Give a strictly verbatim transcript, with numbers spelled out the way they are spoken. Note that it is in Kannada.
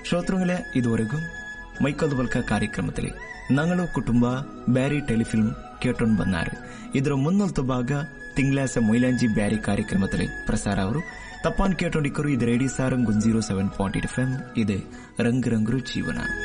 ಶ್ರೋತೃಗಳೇ, ಇದುವರೆಗೂ ಮೈಕಲ್ ಬಲ್ಕ ಕಾರ್ಯಕ್ರಮದಲ್ಲಿ ನಂಗಳು ಕುಟುಂಬ ಬ್ಯಾರಿ ಟೆಲಿಫಿಲ್ಮ್ ಕೇಟೊಂಡು ಬಂದಾರೆ. ಇದರ ಮುನ್ನೊಲ್ತು ಭಾಗ ತಿಂಗ್ಲಾಸ ಮೈಲಾಂಜಿ ಬ್ಯಾರಿ ಕಾರ್ಯಕ್ರಮದಲ್ಲಿ ಪ್ರಸಾರ ಅವರು ತಪ್ಪಾನ್ ಕೇಟೊಂಡಿಕ್ಕರು. ಇದು radio Sarang zero seven point eight F M. ಇದೆ ರಂಗ್ ರಂಗ್ರು ಜೀವನ.